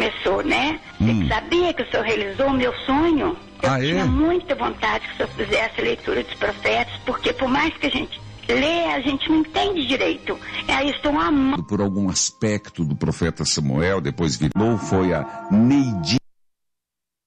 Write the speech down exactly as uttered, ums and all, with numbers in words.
começou, né? Hum. Você sabia que o senhor realizou o meu sonho? Eu Ah, é? tinha muita vontade que o senhor fizesse a leitura dos profetas, porque por mais que a gente lê, a gente não entende direito. Aí estou amando. Por algum aspecto do profeta Samuel, depois virou, foi a Neidi.